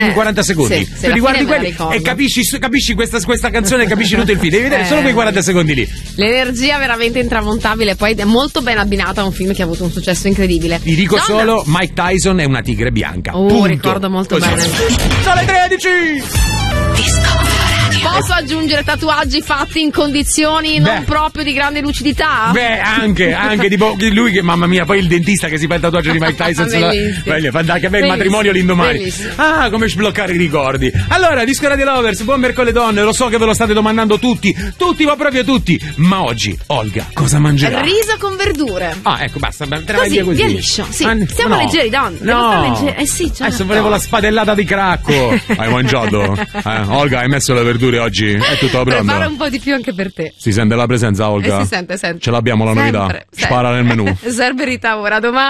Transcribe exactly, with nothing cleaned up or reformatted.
in quaranta secondi. Sì, sì, tu riguardi quelli ricordo. e capisci, capisci questa, questa canzone, capisci tutto il film. Devi vedere Eh. solo quei quaranta secondi lì. L'energia veramente intramontabile, poi è molto ben abbinata a un film che ha avuto un successo incredibile. Ti dico Donna. solo, Mike Tyson è una tigre bianca. Oh, Punto. ricordo molto Così. bene. Sono le tredici! Posso aggiungere tatuaggi fatti in condizioni non Beh. proprio di grande lucidità? Beh, anche, anche tipo lui che, mamma mia, poi il dentista che si fa il tatuaggio di Mike Tyson. se la- Bellissimo. Meglio, fa anche a me il Bellissimo. matrimonio l'indomani. Bellissimo. Ah, come sbloccare i ricordi. Allora, Disco Radio Lovers, buon mercoledì donne, lo so che ve lo state domandando tutti, tutti, ma proprio tutti. Ma oggi, Olga, cosa mangerà? Riso con verdure. Ah, ecco, basta, te la vai Così, via così. via liscio. Sì, Ah, siamo no. leggeri, Don. Devo No. stare leggeri. Eh sì, certo. Adesso volevo la spadellata di cracco. Hai mangiato? Eh, Olga, hai messo le verdure oggi? È tutto pronto? Prepara un po' di più anche per te. Si sente la presenza, Olga? Eh, si sente, sente. Ce l'abbiamo la novità. Sempre, sempre. Spara nel menù. Serverità ora, domani.